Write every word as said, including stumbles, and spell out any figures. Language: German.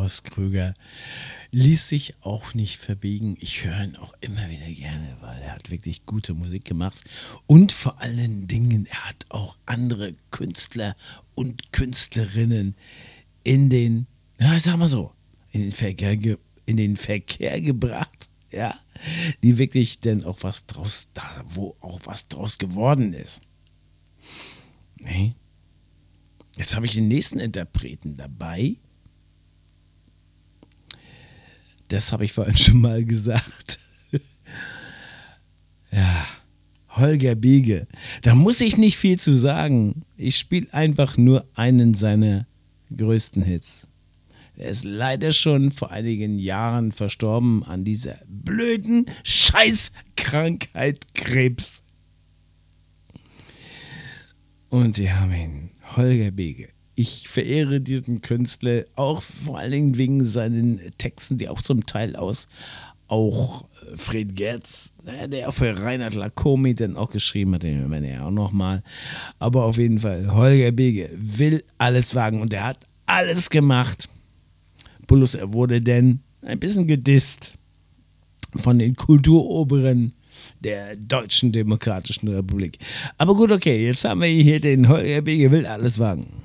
Horst Krüger ließ sich auch nicht verbiegen. Ich höre ihn auch immer wieder gerne, weil er hat wirklich gute Musik gemacht. Und vor allen Dingen, er hat auch andere Künstler und Künstlerinnen in den, ja, ich sag mal so, in den Verkehr, ge- in den Verkehr gebracht, ja, die wirklich denn auch was draus, da wo auch was draus geworden ist. Nee. Jetzt habe ich den nächsten Interpreten dabei. Das habe ich vorhin schon mal gesagt. Ja, Holger Bege. Da muss ich nicht viel zu sagen. Ich spiele einfach nur einen seiner größten Hits. Er ist leider schon vor einigen Jahren verstorben an dieser blöden Scheißkrankheit Krebs. Und wir haben ihn, Holger Bege. Ich verehre diesen Künstler auch vor allen Dingen wegen seinen Texten, die auch zum Teil aus auch Fred Gerz, der auch für Reinhard Lacomi dann auch geschrieben hat, den hören wir ja auch nochmal. Aber auf jeden Fall, Holger Bege will alles wagen und er hat alles gemacht. Bloß er wurde denn ein bisschen gedisst von den Kulturoberen der Deutschen Demokratischen Republik. Aber gut, okay, jetzt haben wir hier den Holger Bege will alles wagen.